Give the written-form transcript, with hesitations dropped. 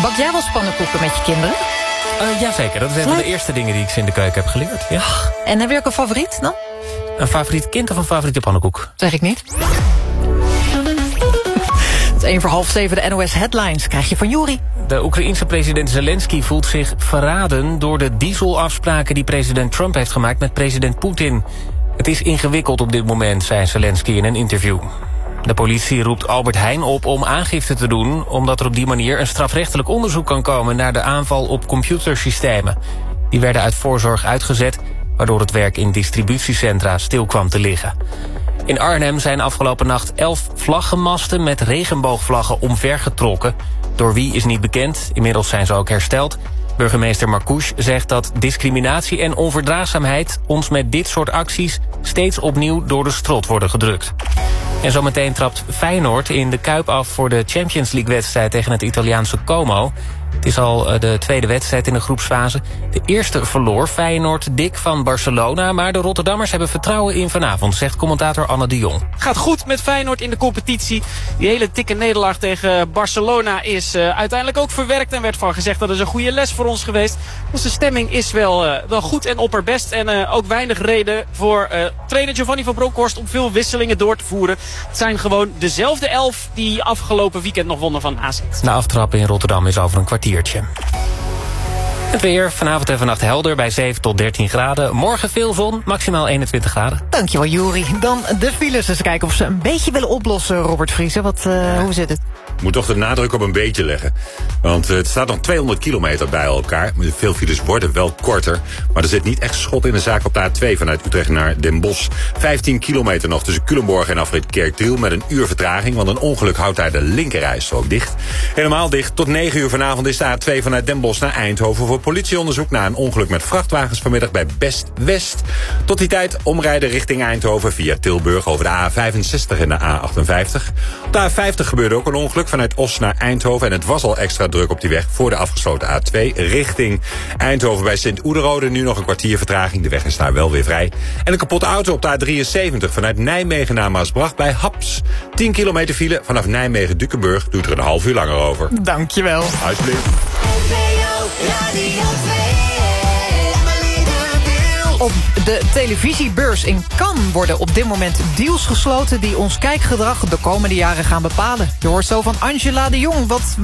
Bak jij wel pannenkoeken met je kinderen? Jazeker, dat is een van de eerste dingen die ik ze in de keuken heb geleerd. Ja. En heb je ook een favoriet dan? Een favoriet kind of een favoriete pannenkoek? Zeg ik niet. Het is 6:45 de NOS Headlines. Krijg je van Juri. De Oekraïense president Zelensky voelt zich verraden door de dieselafspraken die president Trump heeft gemaakt met president Poetin. Het is ingewikkeld op dit moment, zei Zelensky in een interview. De politie roept Albert Heijn op om aangifte te doen, omdat er op die manier een strafrechtelijk onderzoek kan komen naar de aanval op computersystemen. Die werden uit voorzorg uitgezet, waardoor het werk in distributiecentra stil kwam te liggen. In Arnhem zijn afgelopen nacht 11 vlaggenmasten met regenboogvlaggen omvergetrokken. Door wie is niet bekend, inmiddels zijn ze ook hersteld. Burgemeester Marcouch zegt dat discriminatie en onverdraagzaamheid ons met dit soort acties steeds opnieuw door de strot worden gedrukt. En zometeen trapt Feyenoord in de Kuip af voor de Champions League-wedstrijd tegen het Italiaanse Como. Het is al de tweede wedstrijd in de groepsfase. De eerste verloor Feyenoord dik van Barcelona, maar de Rotterdammers hebben vertrouwen in vanavond, zegt commentator Anne de Jong. Gaat goed met Feyenoord in de competitie. Die hele dikke nederlaag tegen Barcelona is uiteindelijk ook verwerkt en werd van gezegd dat is een goede les voor ons geweest. Dus de stemming is wel goed en opperbest en ook weinig reden voor trainer Giovanni van Bronckhorst om veel wisselingen door te voeren. Het zijn gewoon dezelfde 11 die afgelopen weekend nog wonnen van AZ. Na aftrappen in Rotterdam is over een kwartiertje. Het weer, vanavond en vannacht helder bij 7 tot 13 graden. Morgen veel zon, maximaal 21 graden. Dankjewel, Juri. Dan de files. Eens kijken of ze een beetje willen oplossen, Robert Vriezen. Hoe zit het? Moet toch de nadruk op een beetje leggen. Want het staat nog 200 kilometer bij elkaar. Veel files worden wel korter. Maar er zit niet echt schot in de zaak op de A2 vanuit Utrecht naar Den Bosch. 15 kilometer nog tussen Culemborg en afrit Kerkdriel met een uur vertraging. Want een ongeluk houdt daar de linkerrijstrook dicht. Helemaal dicht. Tot 9 uur vanavond is de A2 vanuit Den Bosch naar Eindhoven voor politieonderzoek na een ongeluk met vrachtwagens vanmiddag bij Best West. Tot die tijd omrijden richting Eindhoven via Tilburg over de A65 en de A58. Op de A50 gebeurde ook een ongeluk vanuit Os naar Eindhoven. En het was al extra druk op die weg voor de afgesloten A2 richting Eindhoven bij Sint-Oederode. Nu nog een kwartier vertraging. De weg is daar wel weer vrij. En een kapotte auto op de A73 vanuit Nijmegen naar Maasbracht bij Haps. 10 kilometer file vanaf Nijmegen-Dukenburg. Doet er een half uur langer over. Dankjewel. Alsjeblieft. Op de televisiebeurs in Cannes worden op dit moment deals gesloten die ons kijkgedrag de komende jaren gaan bepalen. Je hoort zo van Angela de Jong wat